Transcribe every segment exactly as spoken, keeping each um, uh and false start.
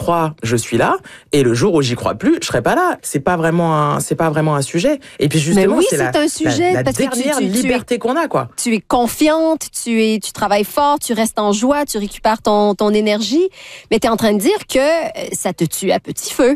crois, je suis là, et le jour où j'y crois plus, je serai pas là. C'est pas vraiment un, c'est pas vraiment un sujet. Et puis justement, oui, c'est, c'est la, un sujet, la, la parce que dernière tu, tu, liberté tu es, qu'on a, quoi. Tu es confiante, tu es, tu travailles fort, tu restes en joie, tu récupères ton, ton énergie, mais tu es en train de dire que ça te tue à petit feu.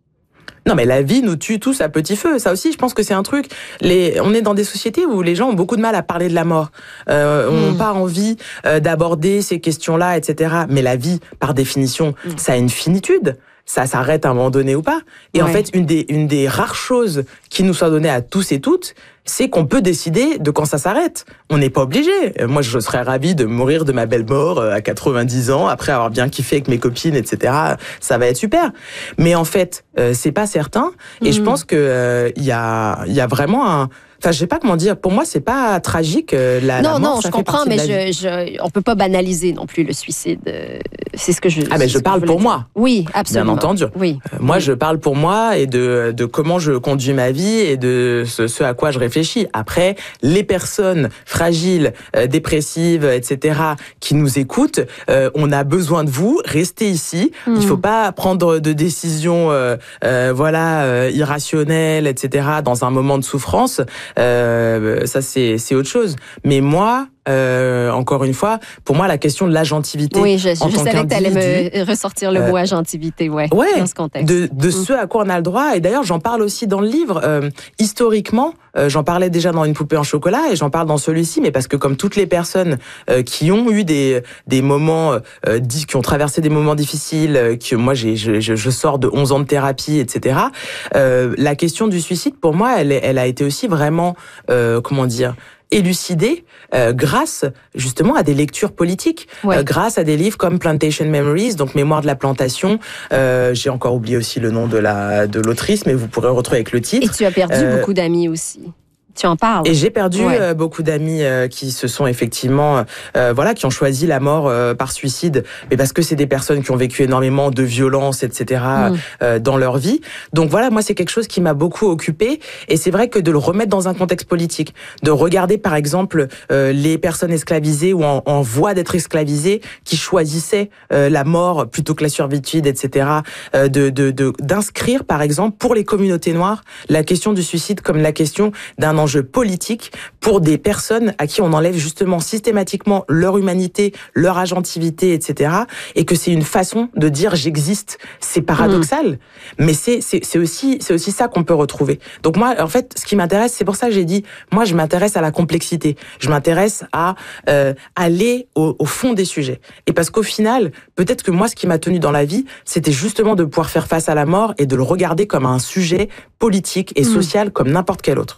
Non, mais la vie nous tue tous à petit feu. Ça aussi, je pense que c'est un truc. Les, on est dans des sociétés où les gens ont beaucoup de mal à parler de la mort. Euh, mmh. On n'a pas envie euh, d'aborder ces questions-là, et cetera. Mais la vie, par définition, mmh. ça a une finitude. Ça s'arrête à un moment donné ou pas. Et ouais. en fait, une des, une des rares choses qui nous soit donnée à tous et toutes, c'est qu'on peut décider de quand ça s'arrête. On n'est pas obligé. Moi, je serais ravie de mourir de ma belle mort à quatre-vingt-dix ans, après avoir bien kiffé avec mes copines, et cetera. Ça va être super. Mais en fait, euh, c'est pas certain. Et mmh. je pense que euh, y a, y a vraiment un... Enfin, je sais pas comment dire. Pour moi, c'est pas tragique. La, non, la mort, non, ça je fait comprends, mais je, je, on peut pas banaliser non plus le suicide. C'est ce que je. Ah, mais je parle je pour dire. moi. Oui, absolument. Bien entendu. Oui. Euh, moi, oui. je parle pour moi et de de comment je conduis ma vie et de ce, ce à quoi je réfléchis. Après, les personnes fragiles, euh, dépressives, et cetera, qui nous écoutent, euh, on a besoin de vous. Restez ici. Mm. Il faut pas prendre de décisions, euh, euh, voilà, euh, irrationnelles, et cetera, dans un moment de souffrance. Euh, Ça, c'est, c'est autre chose. Mais moi, euh, encore une fois, pour moi, la question de l'agentivité. Oui, je, en je tant savais que tu allais me ressortir le euh, mot agentivité, ouais, ouais, dans ce contexte. De, de mm. ce à quoi on a le droit. Et d'ailleurs, j'en parle aussi dans le livre. Euh, historiquement, euh, j'en parlais déjà dans Une poupée en chocolat et j'en parle dans celui-ci, mais parce que comme toutes les personnes euh, qui ont eu des, des moments, euh, qui ont traversé des moments difficiles, euh, que moi, j'ai, je, je sors de onze ans de thérapie, et cetera, euh, la question du suicide, pour moi, elle, elle a été aussi vraiment, euh, comment dire, élucidée euh, grâce justement à des lectures politiques, ouais. euh, grâce à des livres comme Plantation Memories, donc Mémoire de la plantation. Euh, j'ai encore oublié aussi le nom de la de l'autrice, mais vous pourrez le retrouver avec le titre. Et tu as perdu euh, beaucoup d'amis aussi. Tu en parles. Et j'ai perdu ouais. euh, beaucoup d'amis euh, qui se sont effectivement, euh, voilà, qui ont choisi la mort euh, par suicide, mais parce que c'est des personnes qui ont vécu énormément de violence, et cetera, mmh. euh, dans leur vie. Donc voilà, moi c'est quelque chose qui m'a beaucoup occupée, et c'est vrai que de le remettre dans un contexte politique, de regarder par exemple euh, les personnes esclavisées ou en, en voie d'être esclavisées, qui choisissaient euh, la mort plutôt que la servitude, et cetera, euh, de, de, de d'inscrire par exemple pour les communautés noires la question du suicide comme la question d'un enjeu politique pour des personnes à qui on enlève justement systématiquement leur humanité, leur agentivité, et cetera. Et que c'est une façon de dire j'existe. C'est paradoxal, mmh. mais c'est, c'est, c'est aussi, c'est aussi ça qu'on peut retrouver. Donc moi, en fait, ce qui m'intéresse, c'est pour ça que j'ai dit, moi, je m'intéresse à la complexité. Je m'intéresse à euh, aller au, au fond des sujets. Et parce qu'au final, peut-être que moi, ce qui m'a tenu dans la vie, c'était justement de pouvoir faire face à la mort et de le regarder comme un sujet politique et social mmh. comme n'importe quel autre.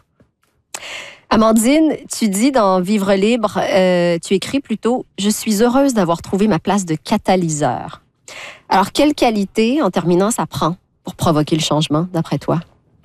Amandine, tu dis dans Vivre libre, euh, tu écris plutôt « Je suis heureuse d'avoir trouvé ma place de catalyseur ». Alors, quelle qualité, en terminant, ça prend pour provoquer le changement, d'après toi?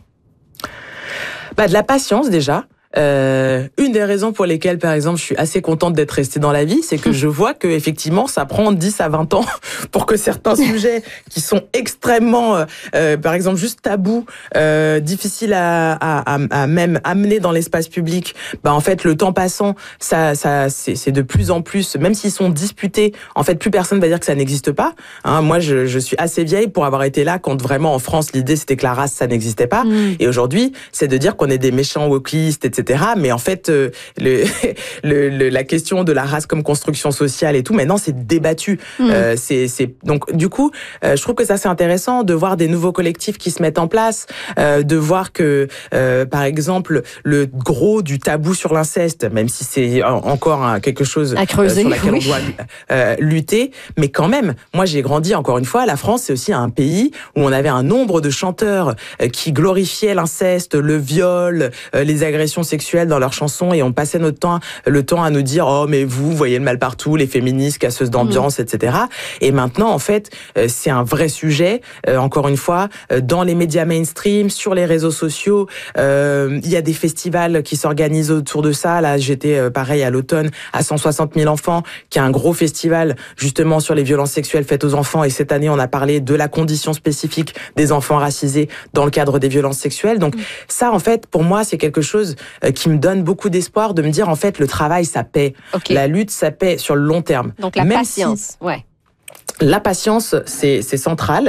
Bah, de la patience, déjà. Euh, une des raisons pour lesquelles, par exemple, je suis assez contente d'être restée dans la vie, c'est que je vois que effectivement, ça prend dix à vingt ans pour que certains sujets qui sont extrêmement, euh, par exemple, juste tabous, euh, difficiles à, à, à, à même amener dans l'espace public, bah en fait, le temps passant, ça, ça, c'est, c'est de plus en plus, même s'ils sont disputés, en fait, plus personne va dire que ça n'existe pas. Hein, moi, je, je suis assez vieille pour avoir été là quand vraiment en France, l'idée c'était que la race, ça n'existait pas. Mmh. Et aujourd'hui, c'est de dire qu'on est des méchants wokistes, et cetera. Mais en fait, euh, le, le, le, la question de la race comme construction sociale et tout, maintenant, c'est débattu. Mmh. Euh, c'est, c'est, donc, du coup, euh, je trouve que ça, c'est intéressant de voir des nouveaux collectifs qui se mettent en place, euh, de voir que, euh, par exemple, le gros du tabou sur l'inceste, même si c'est encore hein, quelque chose à creuser, euh, sur laquelle oui. on doit euh, lutter, mais quand même, moi, j'ai grandi, encore une fois, la France, c'est aussi un pays où on avait un nombre de chanteurs euh, qui glorifiaient l'inceste, le viol, euh, les agressions sexuelles dans leurs chansons et on passait notre temps, le temps à nous dire oh mais vous voyez le mal partout, les féministes, casseuses d'ambiance, mmh. et cetera. Et maintenant en fait euh, c'est un vrai sujet. Euh, encore une fois, euh, dans les médias mainstream, sur les réseaux sociaux, euh, il y a des festivals qui s'organisent autour de ça. Là j'étais euh, pareil à l'automne à cent soixante mille enfants, qui est un gros festival justement sur les violences sexuelles faites aux enfants. Et cette année on a parlé de la condition spécifique des enfants racisés dans le cadre des violences sexuelles. Donc mmh. ça en fait pour moi c'est quelque chose qui me donne beaucoup d'espoir de me dire en fait le travail ça paie, okay. la lutte ça paie sur le long terme. Donc la Même patience, si ouais. La patience c'est c'est central.